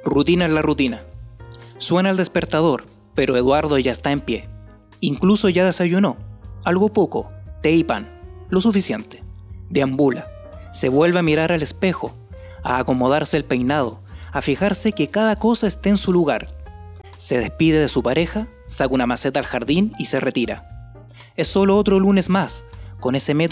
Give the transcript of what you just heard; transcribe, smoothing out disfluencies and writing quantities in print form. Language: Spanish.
Rutina en la rutina. Suena el despertador, pero Eduardo ya está en pie. Incluso ya desayunó. Algo poco, té y pan, lo suficiente. Deambula. Se vuelve a mirar al espejo, a acomodarse el peinado, a fijarse que cada cosa esté en su lugar. Se despide de su pareja, saca una maceta al jardín y se retira. Es solo otro lunes más, con ese metro